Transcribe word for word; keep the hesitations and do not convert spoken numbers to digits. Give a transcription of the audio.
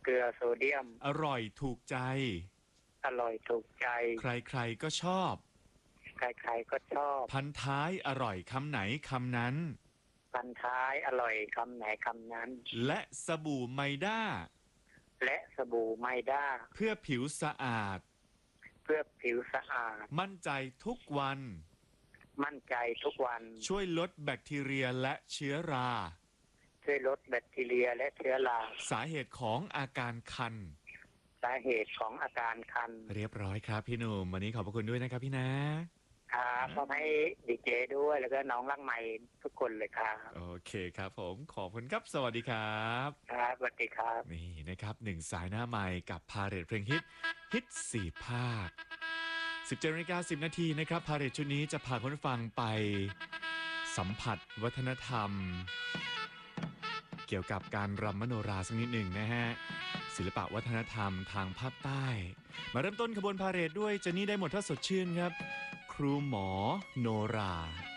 กลือโซเดียมอร่อยถูกใจอร่อยถูกใจใครๆก็ชอบใครๆก็ชอบพันท้ายอร่อยคำไหนคำนั้นพันท้ายอร่อยคำไหนคำนั้นและสบู่ไมด้าและสบู่ไมด้าเพื่อผิวสะอาดเพื่อผิวสะอาดมั่นใจทุกวันมั่นใจทุกวันช่วยลดแบคทีเรียและเชื้อราช่วยลดแบคทีเรียและเชื้อราสาเหตุของอาการคันสาเหตุของอาการคันเรียบร้อยครับพี่หนุ่มวันนี้ขอบพระคุณด้วยนะครับพี่นะครับขอให้ดีเจด้วยแล้วก็น้องรักใหม่ทุกคนเลยครับโอเคครับผมขอบคุณครับสวัสดีครับครับสวัสดีครับนี่นะครับหนึ่งสายหน้าใหม่กับพาเรทเพลงฮิตฮิตสี่ภาคสิบเจ็ดนาฬิกาสิบนาทีนะครับพาเรทชุดนี้จะพาคุณฟังไปสัมผัสวัฒนธรรมเกี่ยวกับการรำมโนราสักนิดหนึ่งนะฮะศิลปะวัฒนธรรมทางภาคใต้มาเริ่มต้นขบวนพาเหรดด้วยเจนนี่ได้หมดถ้าสดชื่นครับครูหมอโนรา